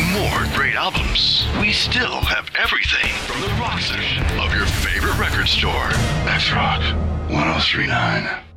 more great albums, we still have everything from the rock section of your favorite record store. That's Rock 1039.